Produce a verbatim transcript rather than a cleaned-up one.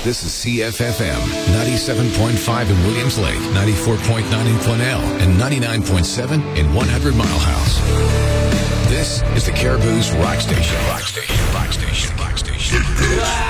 This is C F F M, ninety-seven point five in Williams Lake, ninety-four point nine in Gwinnell, and ninety-nine point seven in one hundred Mile House. This is the Caribou's Rock Station. Rock Station, Rock Station, Rock Station.